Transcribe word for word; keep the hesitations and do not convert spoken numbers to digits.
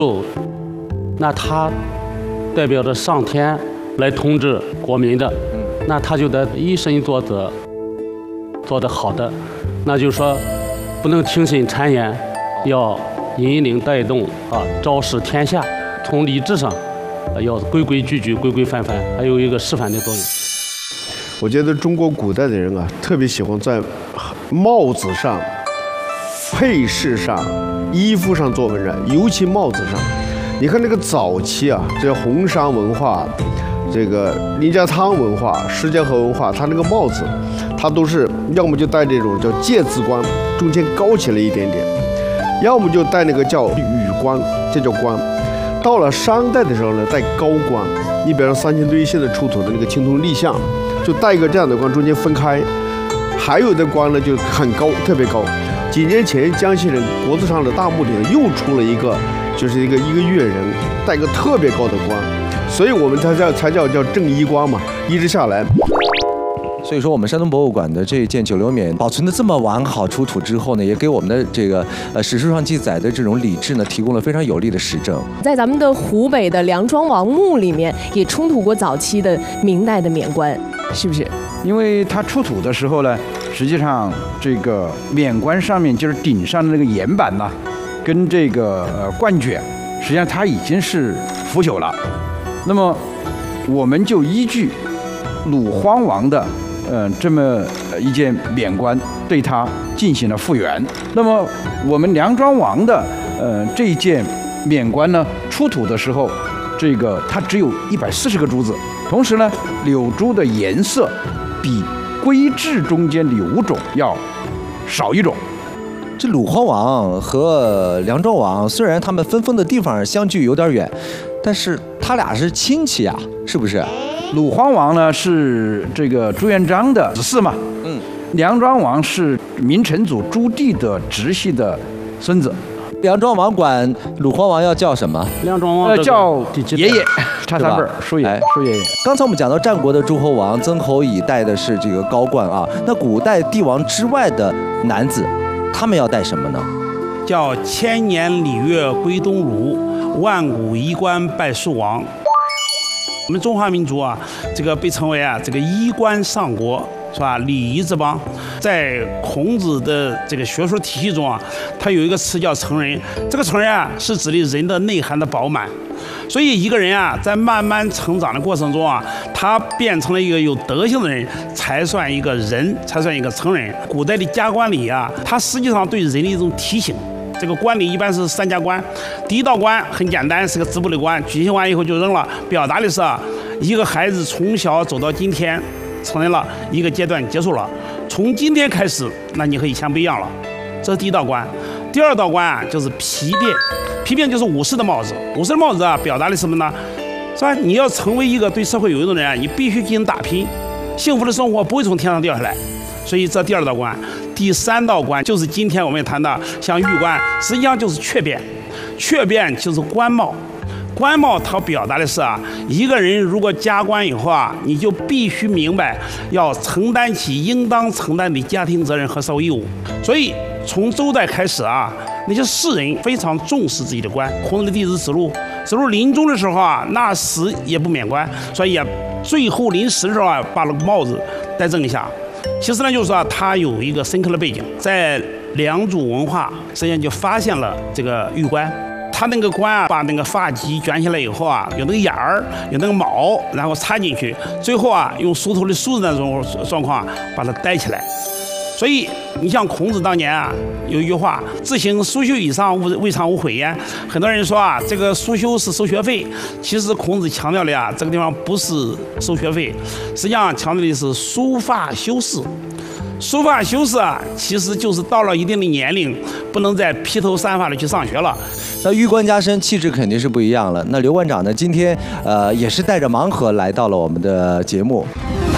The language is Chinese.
那他代表着上天来统治国民的，那他就得以身作则，做得好的，那就是说不能听信谗言，要引领带动啊，昭示天下。从礼制上，要规规矩矩、规规范范，还有一个示范的作用。 我觉得中国古代的人啊，特别喜欢在帽子上、配饰上、衣服上做文章，尤其帽子上。你看那个早期啊，这红山文化、这个林家汤文化、石家河文化，它那个帽子，它都是要么就戴这种叫介字冠，中间高起来一点点，要么就戴那个叫羽冠，这叫冠。到了商代的时候呢，戴高冠。你比方三星堆现在出土的那个青铜立像，就戴一个这样的冠，中间分开。还有的冠呢就很高，特别高。几年前，江西人国子上的大墓里又出了一个，就是一个一个越人戴个特别高的冠，所以我们才叫才叫叫正衣冠嘛，一直下来。 所以说，我们山东博物馆的这一件九流冕保存的这么完好，出土之后呢，也给我们的这个呃史书上记载的这种礼制呢，提供了非常有力的实证。 在咱们的湖北的梁庄王墓里面，也出土过早期的明代的冕冠，是不是？ 因为它出土的时候呢，实际上这个冕冠上面就是顶上的那个岩板呐、啊，跟这个呃冠卷，实际上它已经是腐朽了。那么我们就依据鲁荒王的呃这么一件冕冠，对它进行了复原。那么我们梁庄王的呃这一件冕冠呢，出土的时候，这个它只有一百四十个珠子，同时呢，柳珠的颜色比龟质中间柳种要少一种。 这鲁荒王和梁庄王虽然他们分封的地方相距有点远，但是他俩是亲戚啊，是不是？ 鲁荒王呢是这个朱元璋的子嗣嘛，嗯，梁庄王是明成祖朱棣的直系的孙子。 梁庄王管鲁荒王要叫什么？ 梁庄王、 呃、叫爷爷，差三辈儿，叔爷，叔爷爷。 刚才我们讲到战国的诸侯王曾侯乙戴的是这个高冠啊，那古代帝王之外的男子，他们要戴什么呢？ 叫千年礼乐归东吴，万古衣冠拜蜀王。我们中华民族啊，这个被称为啊这个衣冠上国，是吧？礼仪之邦。在孔子的这个学术体系中啊，他有一个词叫成人。这个成人啊，是指的人的内涵的饱满。所以一个人啊，在慢慢成长的过程中啊，他变成了一个有德行的人，才算一个人，才算一个成人。古代的加冠礼啊，它实际上对人的一种提醒。这个冠礼一般是三加冠，第一道冠很简单，是个织布的冠，举行完以后就扔了，表达的是啊，一个孩子从小走到今天，成人了，一个阶段结束了，从今天开始，那你和以前不一样了，这是第一道冠。第二道冠啊，就是皮鞭，皮鞭就是武士的帽子，武士的帽子啊，表达的什么呢？是吧？你要成为一个对社会有用的人啊，你必须进行打拼，幸福的生活不会从天上掉下来。所以这第二道冠，第三道冠就是今天我们谈的像玉冠，实际上就是雀鞭，雀鞭就是冠帽，冠帽它表达的是啊，一个人如果加冠以后啊，你就必须明白要承担起应当承担的家庭责任和社会义务。所以从周代开始啊，那些士人非常重视自己的官。孔子的弟子子路，子路临终的时候啊，那死也不免官，所以啊，最后临死的时候啊，把那个帽子戴正一下。其实呢，就是说、啊、他有一个深刻的背景，在良渚文化实际上就发现了这个玉冠。他那个冠啊，把那个发髻卷下来以后啊，有那个眼儿，有那个毛，然后插进去，最后啊，用梳头的梳子那种状况把它戴起来。所以你像孔子当年啊，有一句话：“自行苏修以上，未尝无悔焉。”很多人说啊，这个苏修是收学费，其实孔子强调的呀，这个地方不是收学费，实际上强调的是梳发修饰。梳发修饰啊，其实就是到了一定的年龄，不能再披头散发的去上学了。 那玉冠加身，气质肯定是不一样了。那刘馆长呢，今天呃也是带着盲盒来到了我们的节目。